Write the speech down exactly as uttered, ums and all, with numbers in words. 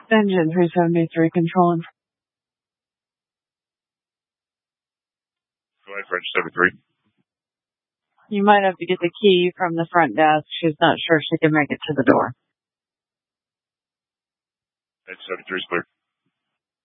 Engine three seventy-three controlling. Go ahead, French seventy-three. You might have to get the key from the front desk. She's not sure she can make it to the door. Edge seventy-three is clear.